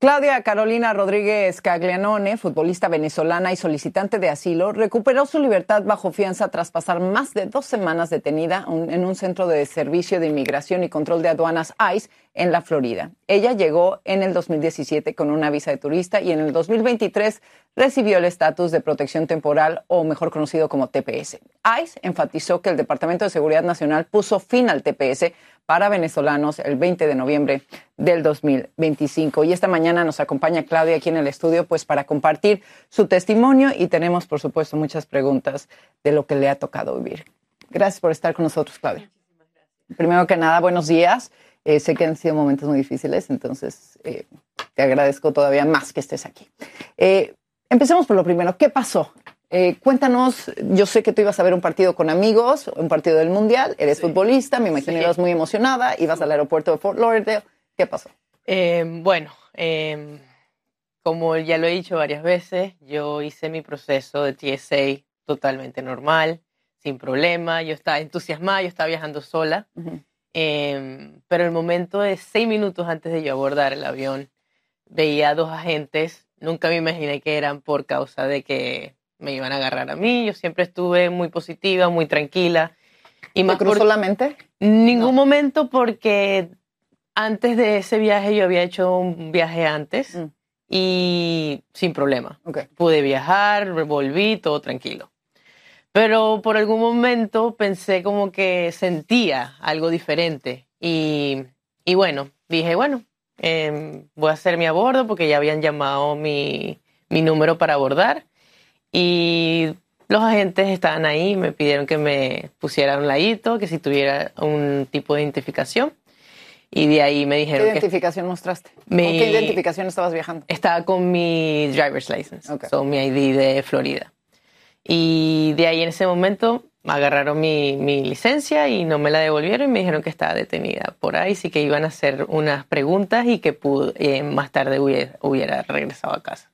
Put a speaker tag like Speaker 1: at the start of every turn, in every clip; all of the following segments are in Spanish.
Speaker 1: Claudia Carolina Rodríguez Caglianone, futbolista venezolana y solicitante de asilo, recuperó su libertad bajo fianza tras pasar más de 2 semanas detenida en un centro de servicio de inmigración y control de aduanas ICE en la Florida. Ella llegó en el 2017 con una visa de turista y en el 2023 recibió el estatus de protección temporal, o mejor conocido como TPS. ICE enfatizó que el Departamento de Seguridad Nacional puso fin al TPS para venezolanos el 20 de noviembre del 2025. Y esta mañana nos acompaña Claudia aquí en el estudio pues para compartir su testimonio y tenemos, por supuesto, muchas preguntas de lo que le ha tocado vivir. Gracias por estar con nosotros, Claudia. Primero que nada, buenos días. Sé que han sido momentos muy difíciles, entonces te agradezco todavía más que estés aquí. Empecemos por lo primero. ¿Qué pasó? Cuéntanos, yo sé que tú ibas a ver un partido con amigos, un partido del Mundial, eres futbolista, me imagino que eras muy emocionada, ibas al aeropuerto de Fort Lauderdale. ¿Qué pasó?
Speaker 2: Como ya lo he dicho varias veces, yo hice mi proceso de TSA totalmente normal, sin problema, yo estaba entusiasmada, yo estaba viajando sola, pero el momento de 6 minutos antes de yo abordar el avión, veía a 2 agentes, nunca me imaginé que eran por causa de que me iban a agarrar a mí. Yo siempre estuve muy positiva, muy tranquila. Y
Speaker 1: ¿Te cruzó la mente?
Speaker 2: Ningún momento, porque antes de ese viaje yo había hecho un viaje antes y sin problema.
Speaker 1: Okay.
Speaker 2: Pude viajar, volví, todo tranquilo. Pero por algún momento pensé como que sentía algo diferente. Y bueno, dije, voy a hacer mi abordo porque ya habían llamado mi número para abordar. Y los agentes estaban ahí, me pidieron que me pusiera un ladito, que si tuviera un tipo de identificación. Y de ahí me dijeron
Speaker 1: ¿Qué identificación mostraste? ¿Con
Speaker 2: qué
Speaker 1: identificación estabas viajando?
Speaker 2: Estaba con mi driver's license,
Speaker 1: Okay.
Speaker 2: mi ID de Florida. Y de ahí en ese momento me agarraron mi licencia y no me la devolvieron y me dijeron que estaba detenida por ahí, sí que iban a hacer unas preguntas y que más tarde hubiera regresado a casa.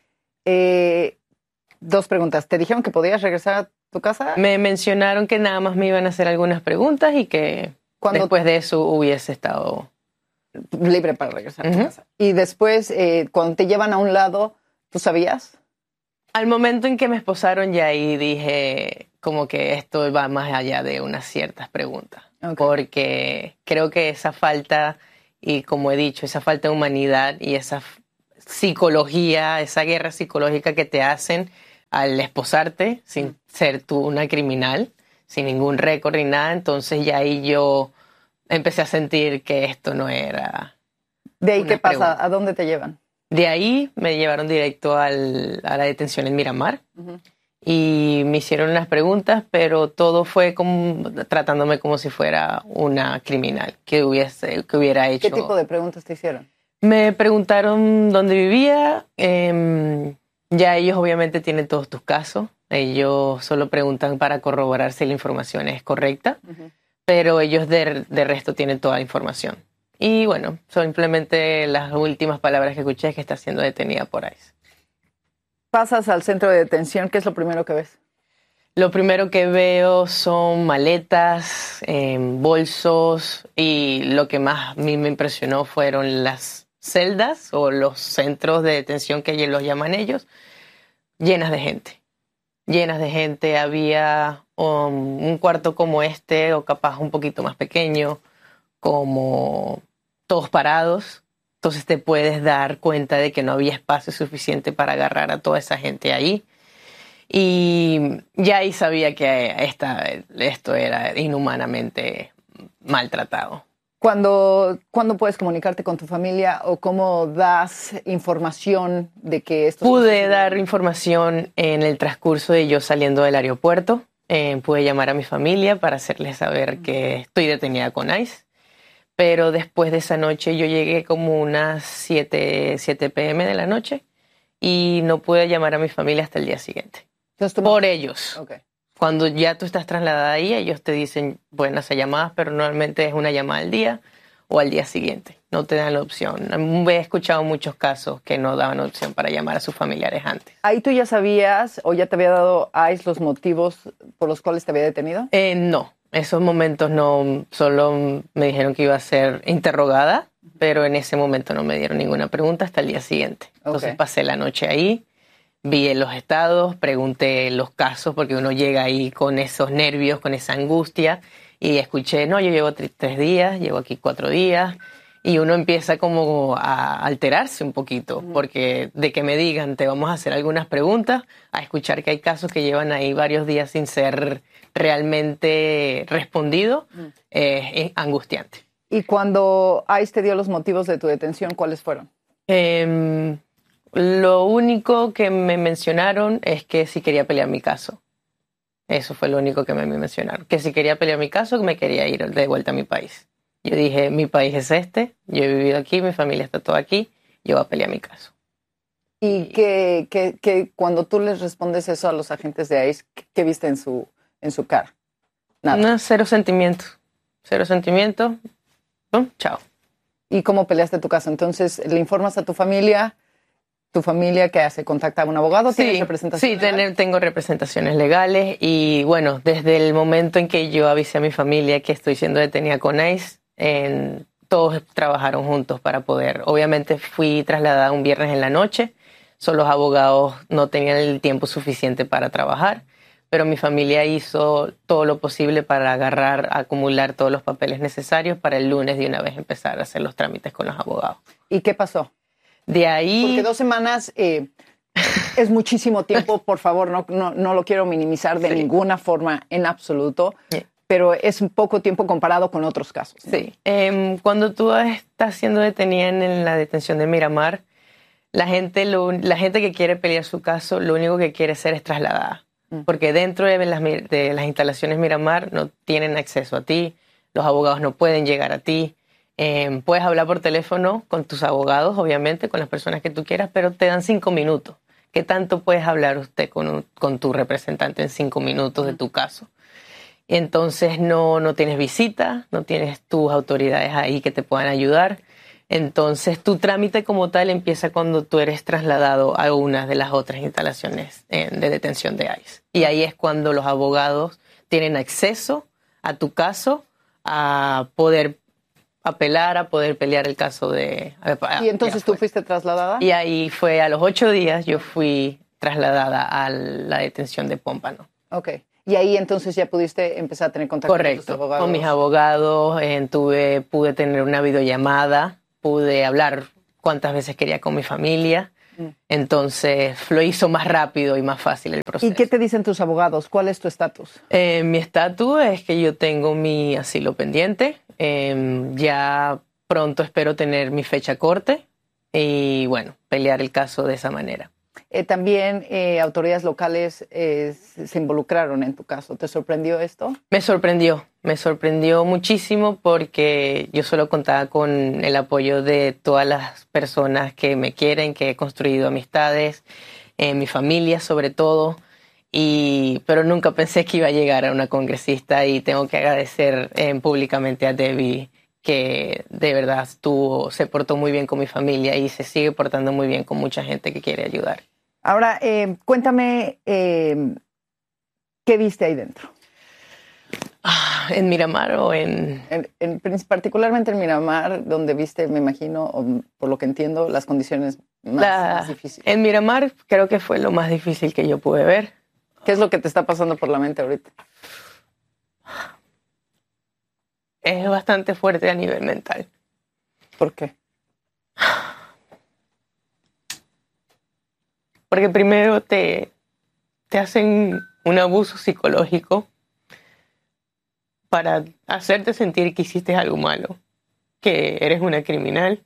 Speaker 1: 2 preguntas. ¿Te dijeron que podías regresar a tu casa?
Speaker 2: Me mencionaron que nada más me iban a hacer algunas preguntas y que después de eso hubiese estado
Speaker 1: libre para regresar a tu casa. Y después, cuando te llevan a un lado, ¿tú sabías?
Speaker 2: Al momento en que me esposaron ya ahí dije como que esto va más allá de unas ciertas preguntas. Okay. Porque creo que esa falta, y como he dicho, esa falta de humanidad y esa psicología, esa guerra psicológica que te hacen al esposarte sin ser tú una criminal, sin ningún récord ni nada, entonces ya ahí yo empecé a sentir que esto no era.
Speaker 1: ¿De ahí qué pasa? ¿A dónde te llevan?
Speaker 2: De ahí me llevaron directo a la detención en Miramar y me hicieron unas preguntas, pero todo fue como tratándome como si fuera una criminal que hubiera hecho.
Speaker 1: ¿Qué tipo de preguntas te hicieron?
Speaker 2: Me preguntaron dónde vivía. Ya ellos obviamente tienen todos tus casos. Ellos solo preguntan para corroborar si la información es correcta, pero ellos de resto tienen toda la información. Y bueno, simplemente las últimas palabras que escuché es que está siendo detenida por ICE.
Speaker 1: Pasas al centro de detención, ¿qué es lo primero que ves?
Speaker 2: Lo primero que veo son maletas, bolsos, y lo que más a mí me impresionó fueron las celdas o los centros de detención que los llaman ellos, llenas de gente. Llenas de gente. Había un cuarto como este o capaz un poquito más pequeño, como todos parados. Entonces te puedes dar cuenta de que no había espacio suficiente para agarrar a toda esa gente ahí. Y ya ahí sabía que esto era inhumanamente maltratado.
Speaker 1: ¿Cuándo puedes comunicarte con tu familia o cómo das información de que esto?
Speaker 2: Pude dar información en el transcurso de yo saliendo del aeropuerto. Pude llamar a mi familia para hacerles saber que estoy detenida con ICE. Pero después de esa noche yo llegué como unas 7 p.m. de la noche y no pude llamar a mi familia hasta el día siguiente. Por ellos. Okay. Cuando ya tú estás trasladada ahí, ellos te dicen, pueden hacer llamadas, pero normalmente es una llamada al día o al día siguiente. No te dan la opción. He escuchado muchos casos que no daban opción para llamar a sus familiares antes.
Speaker 1: ¿Ahí tú ya sabías o ya te había dado ICE los motivos por los cuales te había detenido?
Speaker 2: No. Esos momentos no. Solo me dijeron que iba a ser interrogada, pero en ese momento no me dieron ninguna pregunta hasta el día siguiente. Entonces pasé la noche ahí, vi en los estados, pregunté los casos, porque uno llega ahí con esos nervios, con esa angustia, y escuché, no, yo llevo 3 días, llevo aquí 4 días, y uno empieza como a alterarse un poquito, porque de que me digan, te vamos a hacer algunas preguntas, a escuchar que hay casos que llevan ahí varios días sin ser realmente respondidos, es angustiante.
Speaker 1: Y cuando ICE te dio los motivos de tu detención, ¿cuáles fueron?
Speaker 2: Lo único que me mencionaron es que si quería pelear mi caso. Eso fue lo único que me mencionaron. Que si quería pelear mi caso, que me quería ir de vuelta a mi país. Yo dije, mi país es este, yo he vivido aquí, mi familia está toda aquí, yo voy a pelear mi caso.
Speaker 1: Y que cuando tú les respondes eso a los agentes de ICE, ¿qué viste en su cara? Nada.
Speaker 2: No, cero sentimiento. Cero sentimiento. Chao.
Speaker 1: ¿Y cómo peleaste tu caso? Entonces, ¿le informas a tu familia? ¿Tu familia qué hace? ¿Contacta a un abogado? ¿Tienes representación legal?
Speaker 2: Sí, tengo representaciones legales y bueno, desde el momento en que yo avisé a mi familia que estoy siendo detenida con ICE, todos trabajaron juntos para poder. Obviamente fui trasladada un viernes en la noche, los abogados no tenían el tiempo suficiente para trabajar, pero mi familia hizo todo lo posible para acumular todos los papeles necesarios para el lunes de una vez empezar a hacer los trámites con los abogados.
Speaker 1: ¿Y qué pasó?
Speaker 2: De ahí...
Speaker 1: Porque 2 semanas es muchísimo tiempo, por favor, no lo quiero minimizar de ninguna forma en absoluto, pero es un poco tiempo comparado con otros casos, ¿no?
Speaker 2: Sí. Cuando tú estás siendo detenida en la detención de Miramar, la gente que quiere pelear su caso, lo único que quiere hacer es trasladada. Porque dentro de las instalaciones Miramar no tienen acceso a ti, los abogados no pueden llegar a ti. Puedes hablar por teléfono con tus abogados, obviamente, con las personas que tú quieras, pero te dan 5 minutos. ¿Qué tanto puedes hablar usted con tu representante en 5 minutos de tu caso? Entonces no tienes visita, no tienes tus autoridades ahí que te puedan ayudar. Entonces tu trámite como tal empieza cuando tú eres trasladado a una de las otras instalaciones de detención de ICE. Y ahí es cuando los abogados tienen acceso a tu caso, a poder apelar, a poder pelear el caso de...
Speaker 1: ¿Y entonces tú fuiste trasladada?
Speaker 2: Y ahí fue a los 8 días yo fui trasladada a la detención de Pómpano.
Speaker 1: Ok. Y ahí entonces ya pudiste empezar a tener contacto con tus abogados.
Speaker 2: Con mis abogados, pude tener una videollamada, pude hablar cuantas veces quería con mi familia. Entonces lo hizo más rápido y más fácil el proceso.
Speaker 1: ¿Y qué te dicen tus abogados? ¿Cuál es tu estatus?
Speaker 2: Mi estatus es que yo tengo mi asilo pendiente. Ya pronto espero tener mi fecha corte y bueno, pelear el caso de esa manera.
Speaker 1: También autoridades locales se involucraron en tu caso. ¿Te sorprendió esto?
Speaker 2: Me sorprendió muchísimo porque yo solo contaba con el apoyo de todas las personas que me quieren, que he construido amistades, mi familia sobre todo, pero nunca pensé que iba a llegar a una congresista y tengo que agradecer públicamente a Debbie que de verdad se portó muy bien con mi familia y se sigue portando muy bien con mucha gente que quiere ayudar.
Speaker 1: Ahora, cuéntame, ¿qué viste ahí dentro?
Speaker 2: ¿En Miramar o
Speaker 1: particularmente en Miramar, donde viste, me imagino, por lo que entiendo, las condiciones más difíciles?
Speaker 2: En Miramar creo que fue lo más difícil que yo pude ver.
Speaker 1: ¿Qué es lo que te está pasando por la mente ahorita?
Speaker 2: Es bastante fuerte a nivel mental.
Speaker 1: ¿Por qué?
Speaker 2: Porque primero te hacen un abuso psicológico para hacerte sentir que hiciste algo malo, que eres una criminal,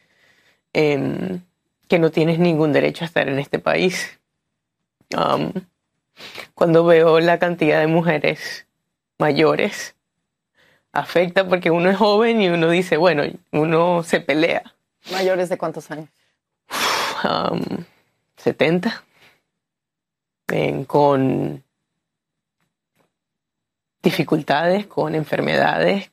Speaker 2: que no tienes ningún derecho a estar en este país. Cuando veo la cantidad de mujeres mayores, afecta porque uno es joven y uno dice, bueno, uno se pelea.
Speaker 1: ¿Mayores de cuántos años?
Speaker 2: 70, con dificultades, con enfermedades,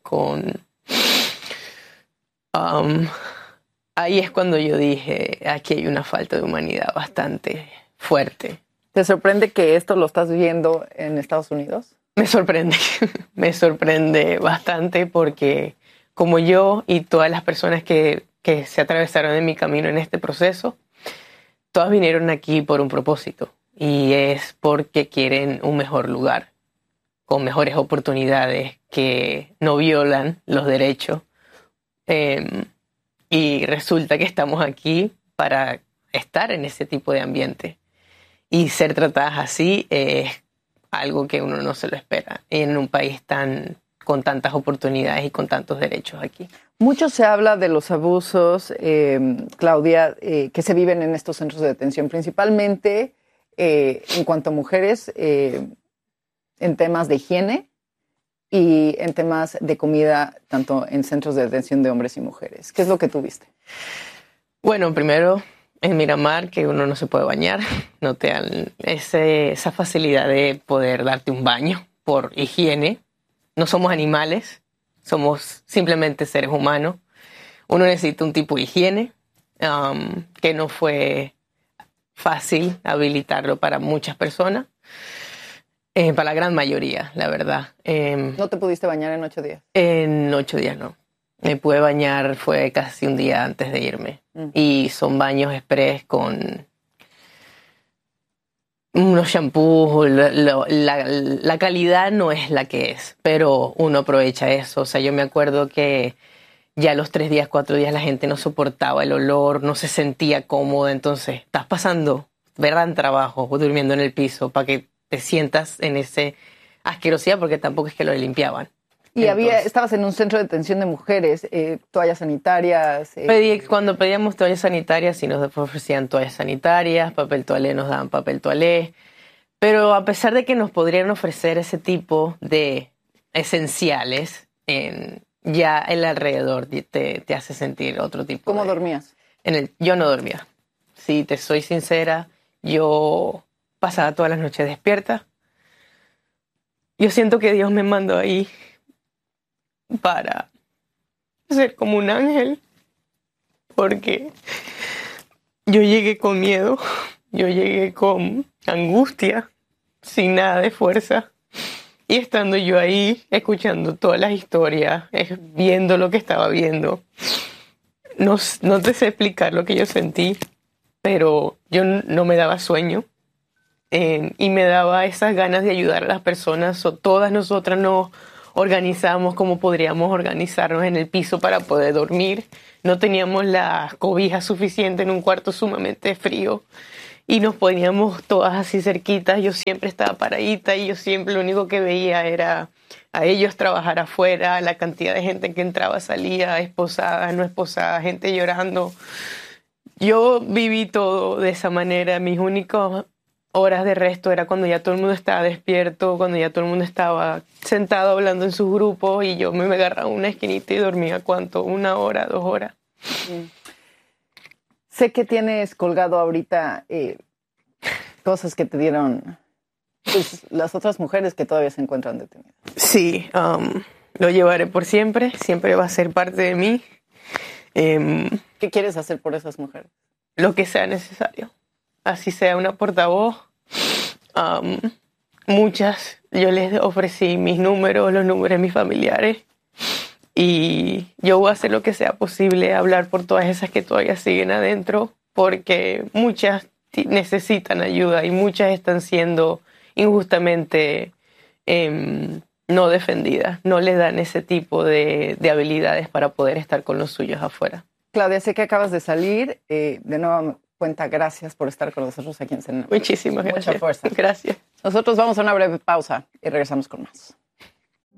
Speaker 2: ahí es cuando yo dije, aquí hay una falta de humanidad bastante fuerte.
Speaker 1: ¿Te sorprende que esto lo estás viendo en Estados Unidos?
Speaker 2: Me sorprende bastante porque como yo y todas las personas que que se atravesaron en mi camino en este proceso, todas vinieron aquí por un propósito, y es porque quieren un mejor lugar, con mejores oportunidades, que no violan los derechos. Y resulta que estamos aquí para estar en ese tipo de ambiente. Y ser tratadas así es algo que uno no se lo espera en un país con tantas oportunidades y con tantos derechos aquí.
Speaker 1: Mucho se habla de los abusos, Claudia, que se viven en estos centros de detención, principalmente en cuanto a mujeres, en temas de higiene y en temas de comida, tanto en centros de detención de hombres y mujeres. ¿Qué es lo que tú viste?
Speaker 2: Bueno, primero, en Miramar, que uno no se puede bañar, no te dan esa facilidad de poder darte un baño por higiene. No somos animales, somos simplemente seres humanos. Uno necesita un tipo de higiene que no fue fácil habilitarlo para muchas personas. Para la gran mayoría, la verdad.
Speaker 1: ¿No te pudiste bañar en 8 días?
Speaker 2: En 8 días no. Me pude bañar, fue casi un día antes de irme. Y son baños express con unos shampoos. La calidad no es la que es, pero uno aprovecha eso. O sea, yo me acuerdo que ya a los 3 días, 4 días la gente no soportaba el olor, no se sentía cómoda. Entonces, estás pasando gran trabajo durmiendo en el piso para que te sientas en ese asquerosidad, porque tampoco es que lo limpiaban.
Speaker 1: Y estabas en un centro de detención de mujeres, toallas sanitarias.
Speaker 2: Cuando pedíamos toallas sanitarias, sí nos ofrecían toallas sanitarias, papel toalé, nos daban papel toalé. Pero a pesar de que nos podrían ofrecer ese tipo de esenciales, ya el alrededor te hace sentir otro tipo.
Speaker 1: ¿Cómo dormías?
Speaker 2: Yo no dormía. Si te soy sincera, yo pasaba todas las noches despierta. Yo siento que Dios me mandó ahí para ser como un ángel, porque yo llegué con miedo, yo llegué con angustia, sin nada de fuerza, y estando yo ahí, escuchando todas las historias, viendo lo que estaba viendo, no te sé explicar lo que yo sentí, pero yo no me daba sueño. Y me daba esas ganas de ayudar a las personas. Todas nosotras nos organizamos como podríamos organizarnos en el piso para poder dormir. No teníamos las cobijas suficientes en un cuarto sumamente frío y nos poníamos todas así cerquitas. Yo siempre estaba paradita y yo siempre lo único que veía era a ellos trabajar afuera, la cantidad de gente que entraba, salía, esposada, no esposada, gente llorando. Yo viví todo de esa manera. Mis únicos horas de resto era cuando ya todo el mundo estaba despierto, cuando ya todo el mundo estaba sentado hablando en sus grupos, y yo me agarraba una esquinita y dormía, ¿cuánto? 1 hora, 2 horas.
Speaker 1: Sé que tienes colgado ahorita cosas que te dieron pues, las otras mujeres que todavía se encuentran detenidas.
Speaker 2: Sí, lo llevaré por siempre va a ser parte de mí.
Speaker 1: ¿Qué quieres hacer por esas mujeres?
Speaker 2: Lo que sea necesario. Así sea una portavoz. Muchas, yo les ofrecí mis números, los números de mis familiares, y yo voy a hacer lo que sea posible, hablar por todas esas que todavía siguen adentro, porque muchas necesitan ayuda y muchas están siendo injustamente no defendidas, no les dan ese tipo de habilidades para poder estar con los suyos afuera.
Speaker 1: Claudia, sé que acabas de salir, de nuevo cuenta, gracias por estar con nosotros aquí en CENAM.
Speaker 2: Muchísimas gracias.
Speaker 1: Mucha fuerza.
Speaker 2: Gracias.
Speaker 1: Nosotros vamos a una breve pausa y regresamos con más.